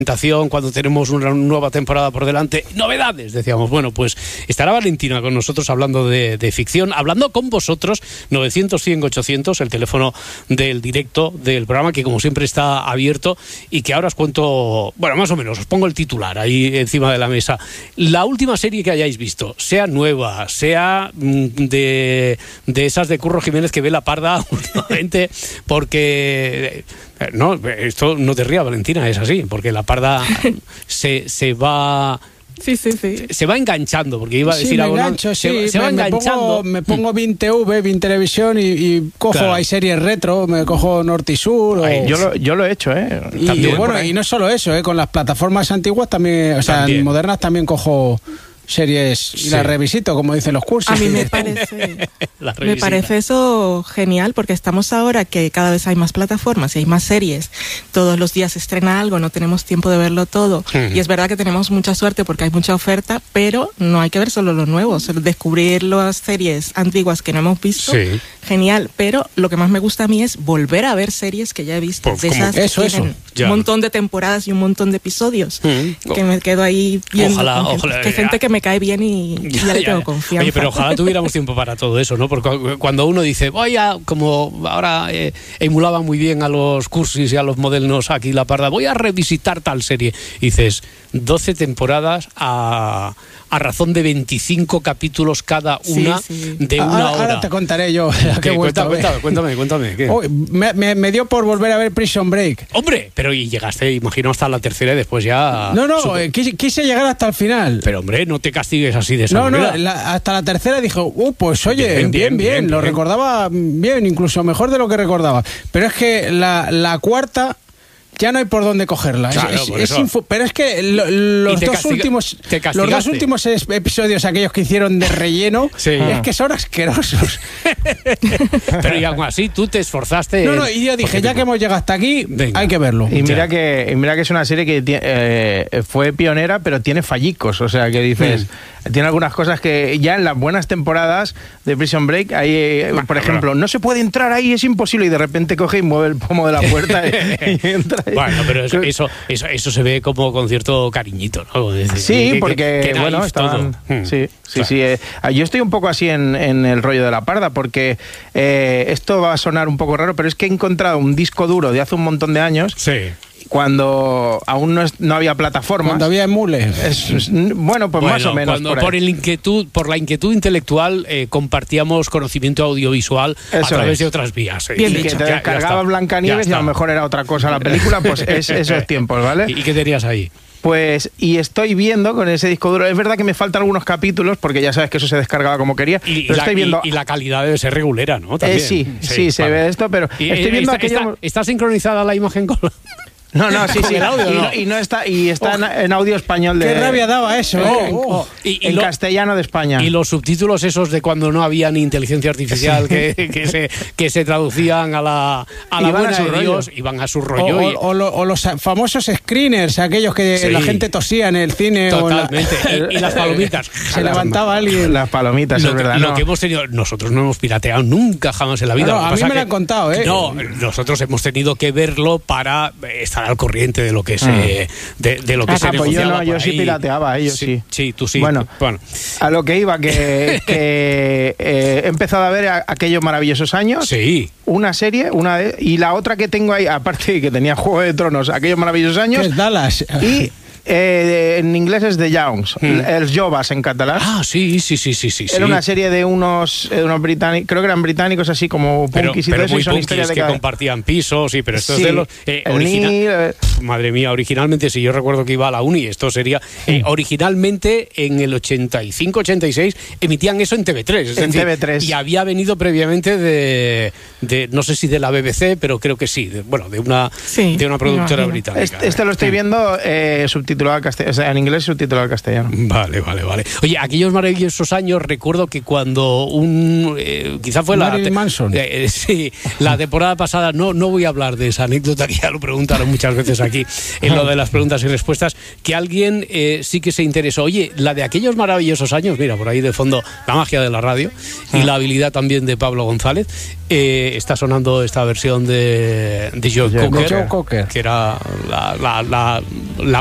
cuando tenemos una nueva temporada por delante, novedades, decíamos. Bueno, pues estará Valentina con nosotros hablando de ficción, hablando con vosotros, 900-100-800, el teléfono del directo del programa, que como siempre está abierto y que ahora os cuento, bueno, más o menos, os pongo el titular ahí encima de la mesa. La última serie que hayáis visto, sea nueva, sea de esas de Curro Jiménez que ve la parda últimamente, porque... No, esto no te rías, Valentina, es así, porque la parda se va... Sí. Se va enganchando, porque iba a decir me algo. Engancho, se va enganchando. Me pongo 20TV, 20 Televisión y cojo, claro, hay series retro, me cojo Norte y Sur. Yo lo he hecho, ¿eh? Y También, bueno, y no solo eso, con las plataformas antiguas también, o sea, también, modernas también cojo series y las revisito, como dicen los cursos. A mí me parece eso genial, porque estamos ahora que cada vez hay más plataformas y hay más series, todos los días se estrena algo, no tenemos tiempo de verlo todo, y es verdad que tenemos mucha suerte porque hay mucha oferta, pero no hay que ver solo lo nuevo, descubrir las series antiguas que no hemos visto, genial, pero lo que más me gusta a mí es volver a ver series que ya he visto, pues de esas eso, que tienen un montón de temporadas y un montón de episodios, que me quedo ahí viendo. Ojalá, que gente que me cae bien y ya le tengo confianza. Oye, pero ojalá tuviéramos tiempo para todo eso, ¿no? Porque cuando uno dice, voy a, como ahora emulaba muy bien a los cursis y a los modernos aquí la parda, voy a revisitar tal serie, y dices, 12 temporadas a razón de 25 capítulos cada una, de una hora. Ahora te contaré yo qué he vuelto a ver. Cuéntame. ¿Qué? Me dio por volver a ver Prison Break. Hombre, pero y llegaste, imagino, hasta la tercera y después ya... No, quise llegar hasta el final. Pero hombre, no te castigues así de esa manera. Hasta la tercera dije, pues oye, bien, lo recordaba bien, incluso mejor de lo que recordaba. Pero es que la cuarta... ya no hay por dónde cogerla. Claro, pero es que los dos últimos episodios, aquellos que hicieron de relleno, es que son asquerosos. Pero y aún así tú te esforzaste. Y yo dije, ya que hemos llegado hasta aquí, hay que verlo. Y mira que es una serie que fue pionera, pero tiene fallicos. O sea, que dices, tiene algunas cosas que ya en las buenas temporadas de Prison Break, hay, por ejemplo, no se puede entrar ahí, es imposible, y de repente coge y mueve el pomo de la puerta y entra. Bueno, pero eso se ve como con cierto cariñito, ¿no? Sí, porque bueno, estaban... Sí. Yo estoy un poco así en el rollo de la parda, porque esto va a sonar un poco raro, pero es que he encontrado un disco duro de hace un montón de años. Sí. Cuando aún no había plataformas. Cuando había emules. Bueno, más o menos. Cuando por la inquietud intelectual compartíamos conocimiento audiovisual a través de otras vías. Bien dicho. Que te descargabas Blancanieves y a lo mejor era otra cosa la película, pues esos tiempos, ¿vale? ¿Y qué tenías ahí? Pues, y estoy viendo con ese disco duro, es verdad que me faltan algunos capítulos, porque ya sabes que eso se descargaba como quería. Y la calidad debe ser regulera, ¿no? También. Sí, se ve esto, pero estoy viendo ¿Está sincronizada la imagen con la... No, sí. El audio, y no está, y está en audio español de... Qué rabia daba eso, en castellano de España. Y los subtítulos esos de cuando no había ni inteligencia artificial que se traducían a la buena de Dios, iban a su rollo. O los famosos screeners, aquellos que la gente tosía en el cine. Totalmente. Y las palomitas. Se levantaba alguien. Las palomitas, es verdad. Lo que hemos tenido... Nosotros no hemos pirateado nunca jamás en la vida. A mí me lo han contado, No, nosotros hemos tenido que verlo para estar al corriente de lo que se de lo que se negociaba. Pues yo sí pirateaba, ellos sí. Sí, tú sí. Bueno, a lo que iba, que he empezado a ver aquellos maravillosos años. Sí. Una serie, y la otra que tengo ahí, aparte de que tenía Juego de Tronos, aquellos maravillosos años. ¿Qué es Dallas? Y en inglés es The Youngs, Els Joves en catalán. Sí. Era una serie de unos británicos, creo que eran británicos así como punkis y todo eso, y son historias de que compartían pisos, pero esto es de los madre mía, originalmente, si yo recuerdo que iba a la uni, esto sería originalmente en el 85-86 emitían eso en TV3, TV3. Y había venido previamente de no sé si de la BBC, pero creo que sí, de una productora británica. Este lo estoy viendo subtitulado subtitulado al castellano, o sea, en inglés subtitulado al castellano. Vale. Oye, aquellos maravillosos años, recuerdo que cuando quizá fue Marilyn Manson. Sí, la temporada pasada, no voy a hablar de esa anécdota, que ya lo preguntaron muchas veces aquí en lo de las preguntas y respuestas, que alguien sí que se interesó. Oye, la de aquellos maravillosos años, mira, por ahí de fondo, la magia de la radio y la habilidad también de Pablo González, está sonando esta versión de Joe Cocker, Cocker, que era la